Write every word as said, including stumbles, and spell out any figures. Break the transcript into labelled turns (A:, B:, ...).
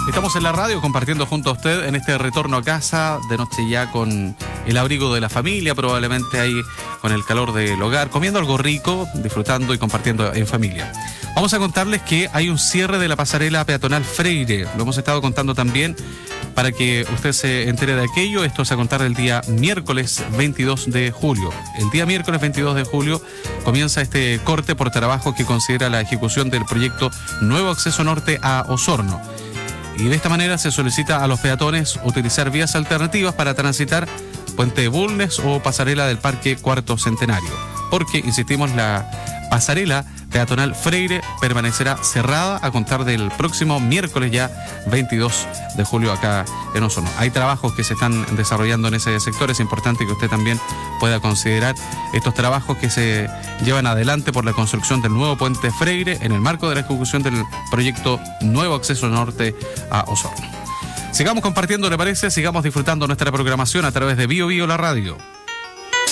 A: Estamos en la radio compartiendo junto a usted en este retorno a casa de noche ya con el abrigo de la familia, probablemente ahí con el calor del hogar, comiendo algo rico, disfrutando y compartiendo en familia. Vamos a contarles que hay un cierre de la pasarela peatonal Freire. Lo hemos estado contando también para que usted se entere de aquello. Esto es a contar del día miércoles veintidós de julio. El día miércoles veintidós de julio comienza este corte por trabajo que considera la ejecución del proyecto Nuevo Acceso Norte a Osorno. Y de esta manera se solicita a los peatones utilizar vías alternativas para transitar Puente Bulnes o pasarela del Parque Cuarto Centenario. Porque, insistimos, la pasarela peatonal Freire permanecerá cerrada a contar del próximo miércoles ya veintidós de julio acá en Osorno. Hay trabajos que se están desarrollando en ese sector. Es importante que usted también pueda considerar estos trabajos que se llevan adelante por la construcción del nuevo puente Freire en el marco de la ejecución del proyecto Nuevo Acceso Norte a Osorno. Sigamos compartiendo, ¿le parece? Sigamos disfrutando nuestra programación a través de Bio Bio la radio.